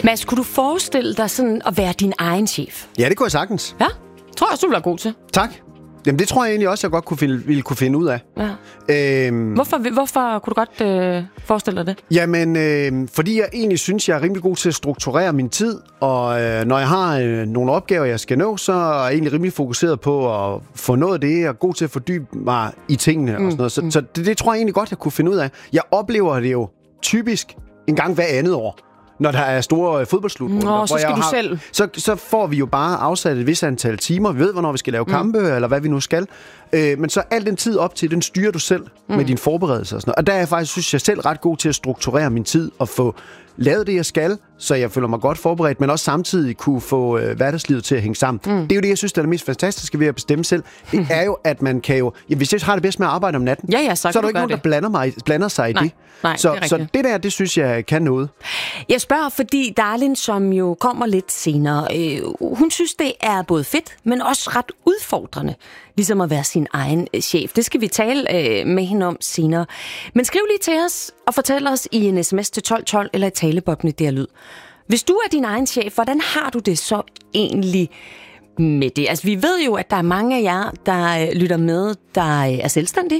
Mads, kunne du forestille dig sådan at være din egen chef? Ja, det kunne jeg sagtens. Ja, tror jeg også, du ville være god til. Tak. Jamen, det tror jeg egentlig også, jeg godt ville kunne finde ud af. Ja. Hvorfor kunne du godt forestille dig det? Jamen, fordi jeg egentlig synes, jeg er rimelig god til at strukturere min tid, og når jeg har nogle opgaver, jeg skal nå, så er jeg egentlig rimelig fokuseret på at få noget af det. Jeg er god til at fordybe mig i tingene og sådan noget. Så det tror jeg egentlig godt, jeg kunne finde ud af. Jeg oplever det jo typisk en gang hver andet år, når der er store fodboldslutrunder. Så skal du selv. Så får vi jo bare afsat et vis antal timer. Vi ved, hvornår vi skal lave kampe, eller hvad vi nu skal. Men så al den tid op til, den styrer du selv med din forberedelse og sådan noget. Og der er jeg faktisk, synes jeg selv, ret god til at strukturere min tid og få lavet det, jeg skal, så jeg føler mig godt forberedt, men også samtidig kunne få hverdagslivet til at hænge sammen. Det er jo det, jeg synes, der er det mest fantastiske ved at bestemme selv. Det er jo, at man kan jo... Ja, hvis jeg har det bedst med at arbejde om natten, så er der ikke nogen, der blander sig i det. Nej, så det der, det synes jeg kan noget. Jeg spørger, fordi Darlin, som jo kommer lidt senere, hun synes, det er både fedt, men også ret udfordrende, ligesom at være sin egen chef. Det skal vi tale med hende om senere. Men skriv lige til os og fortæl os i en sms til 1212 eller i taleboblen der lyd. Hvis du er din egen chef, hvordan har du det så egentlig med det? Altså, vi ved jo, at der er mange af jer, der lytter med, der er selvstændige.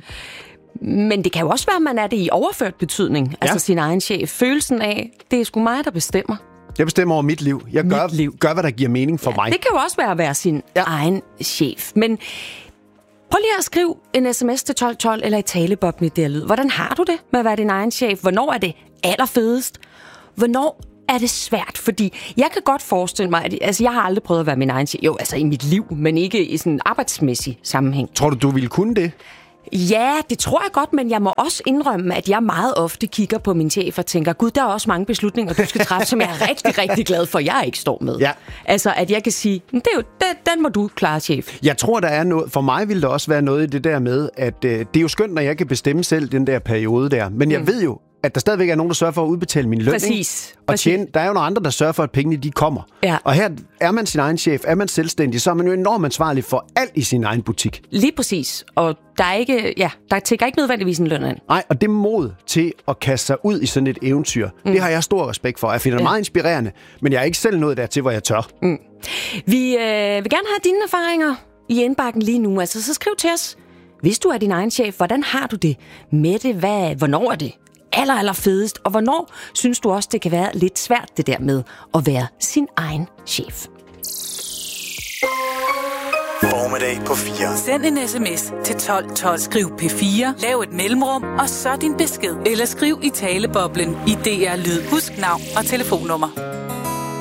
Men det kan jo også være, at man er det i overført betydning. Ja. Altså sin egen chef. Følelsen af, det er sgu mig, der bestemmer. Jeg bestemmer over mit liv. Jeg gør, hvad der giver mening for mig. Det kan jo også være at være sin egen chef. Men prøv lige at skrive en sms til 1212 eller i taleboblen i der lyd. Hvordan har du det med at være din egen chef? Hvornår er det allerfedest? Hvornår er det svært? Fordi jeg kan godt forestille mig, at jeg har aldrig prøvet at være min egen chef. Jo, altså i mit liv, men ikke i sådan en arbejdsmæssig sammenhæng. Tror du ville kunne det? Ja, det tror jeg godt, men jeg må også indrømme, at jeg meget ofte kigger på min chef og tænker, gud, der er også mange beslutninger, du skal træffe, som jeg er rigtig, rigtig glad for, jeg ikke står med. Ja. Altså, at jeg kan sige, det er jo, den må du klare, chef. Jeg tror, der er noget, for mig vil der også være noget i det der med, at det er jo skønt, når jeg kan bestemme selv den der periode der, men jeg ved jo, at der stadigvæk er nogen, der sørger for at udbetale min løn. Præcis. Og tjene. Der er jo nogle andre, der sørger for, at pengene de kommer. Ja. Og her er man sin egen chef, er man selvstændig, så er man jo enormt ansvarlig for alt i sin egen butik. Lige præcis. Og der tækker ikke nødvendigvis en løn ind. Nej, og det mod til at kaste sig ud i sådan et eventyr, det har jeg stor respekt for. Jeg finder det meget inspirerende, men jeg er ikke selv nået dertil, hvor jeg tør. Vi vil gerne have dine erfaringer i indbakken lige nu. Altså, så skriv til os, hvis du er din egen chef, hvordan har du det med det? Hvornår er det aller fedest, og hvornår synes du også, det kan være lidt svært, det der med at være sin egen chef? Formiddag på 4. Send en sms til 1212. Skriv P4, lav et mellemrum, og så din besked. Eller skriv i taleboblen i DR Lyd. Husk navn og telefonnummer.